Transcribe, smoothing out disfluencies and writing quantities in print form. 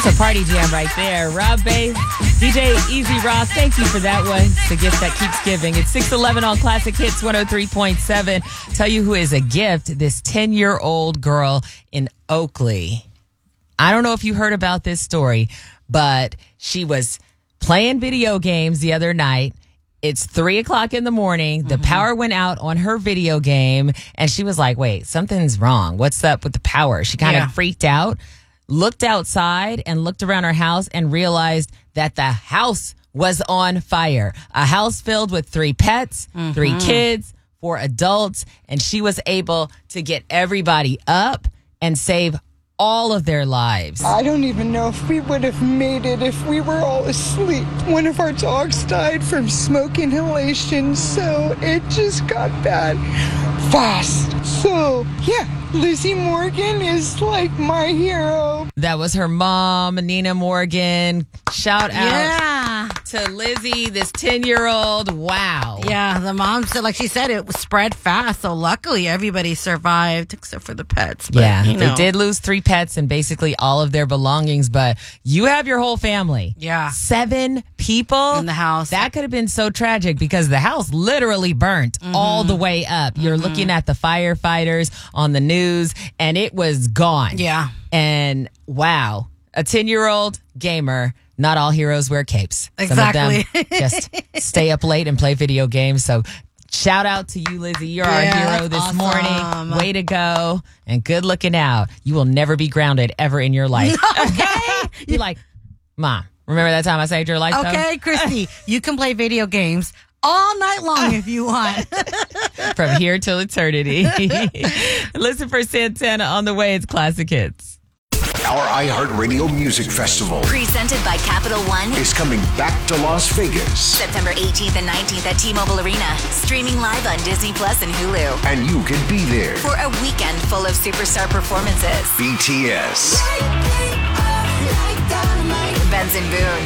That's a party jam right there. Rob Bass, DJ Easy Ross, thank you for that one. It's a gift that keeps giving. It's 6:11 on Classic Hits 103.7. Tell you who is a gift, this 10-year-old girl in Oakley. I don't know if you heard about this story, but she was playing video games the other night. It's 3:00 in the morning. The power went out on her video game, and she was like, wait, something's wrong. What's up with the power? She kind of freaked out, looked outside and looked around her house and realized that the house was on fire. A house filled with 3 pets, 3 kids, 4 adults, and she was able to get everybody up and save all of their lives. I don't even know if we would have made it if we were all asleep. One of our dogs died from smoke inhalation, so it just got bad fast. So, yeah, Lizzie Morgan is like my hero. That was her mom, Nina Morgan. Shout out to Lizzie, this 10-year-old. Wow. Yeah, the mom said, like she said, it was spread fast. So luckily everybody survived except for the pets. But, they did lose 3 pets and basically all of their belongings, but you have your whole family. Yeah. 7 people in the house. That could have been so tragic because the house literally burnt all the way up. You're looking at the firefighters on the news and it was gone. Yeah. And wow, a 10-year-old gamer. Not all heroes wear capes. Exactly. Some of them just stay up late and play video games. So shout out to you, Lizzie. You're our hero this morning. Way to go. And good looking out. You will never be grounded ever in your life. Okay? You're like, Mom, remember that time I saved your life? Okay, Christy, you can play video games all night long if you want. From here till eternity. Listen for Santana on the way. It's Classic Hits. Our iHeartRadio Music Festival, presented by Capital One, is coming back to Las Vegas. September 18th and 19th at T-Mobile Arena. Streaming live on Disney Plus and Hulu. And you can be there for a weekend full of superstar performances. BTS, Benson Boone,